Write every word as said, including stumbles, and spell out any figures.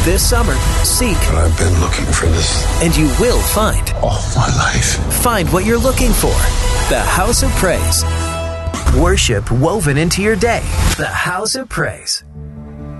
This summer, seek. I've been looking for this. And you will find. All my life. Find what you're looking for. The House of Praise. Worship woven into your day. The House of Praise.